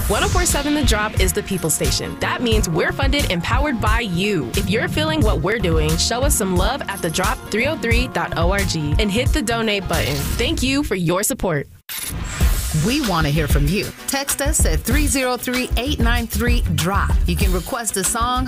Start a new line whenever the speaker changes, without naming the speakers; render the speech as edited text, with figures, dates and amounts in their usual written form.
1047 The Drop is the people station. That means we're funded and powered by you. If you're feeling what we're doing, show us some love at thedrop303.org and hit the donate button. Thank you for your support.
We want to hear from you. Text us at 303-893-DROP. You can request a song,